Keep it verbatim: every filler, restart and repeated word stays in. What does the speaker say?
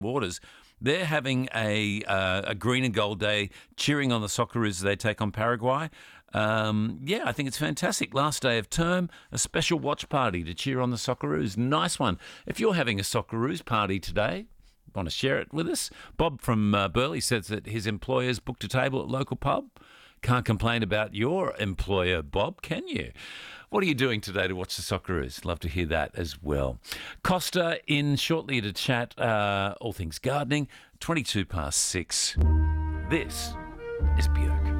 Waters. They're having a uh, a green and gold day, cheering on the Socceroos as they take on Paraguay. Um, yeah, I think it's fantastic. Last day of term, a special watch party to cheer on the Socceroos. Nice one. If you're having a Socceroos party today, want to share it with us? Bob from uh, Burleigh says that his employer's booked a table at local pub. Can't complain about your employer, Bob, can you? What are you doing today to watch the Socceroos? Love to hear that as well. Costa in shortly to chat uh, all things gardening. twenty-two past six. This is Björk.